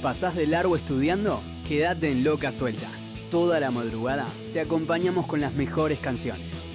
¿Pasás de largo estudiando? Quédate en Loca Suelta. Toda la madrugada te acompañamos con las mejores canciones.